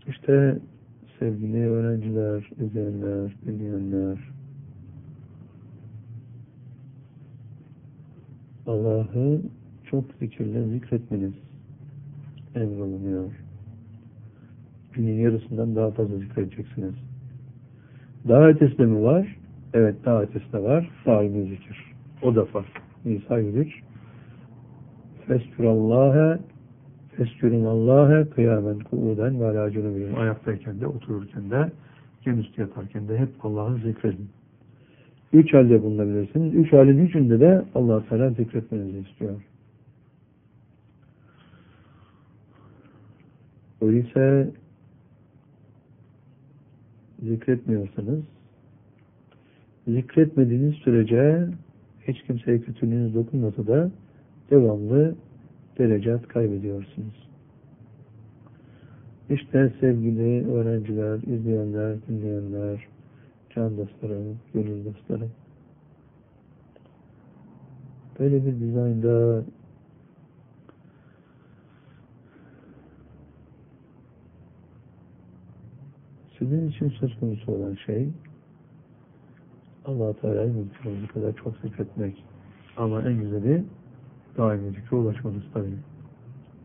İşte sevgili öğrenciler, izleyenler, dinleyenler, Allah'ı çok zikirle zikretmeniz emrolunuyor. Günün yarısından daha fazla zikredeceksiniz. Daha ötesi de mi var? Evet, daha ötesi de var. Daimi zikir. O da var. Nisa 103. Feskürüllâhe kıyamen kuuden ve alâ cunubihim. Ayaktayken de, otururken de, genüstü yatarken de hep Allah'ı zikredin. 3 halde bulunabilirsiniz. 3 halin üçünde de Allah-u Teala zikretmenizi istiyor. Öyleyse zikretmiyorsanız, zikretmediğiniz sürece hiç kimseye kötülüğünüz dokunmasa da devamlı derecat kaybediyorsunuz. İşte sevgili öğrenciler, izleyenler, dinleyenler, can dostlarım, gönül dostlarım. Böyle bir dizaynda sizin için söz konusu olan şey Allah-u Teala'yı mümkün olduğu kadar çok zikretmek. Ama en güzeli daimi zikre ulaşmanız tabii.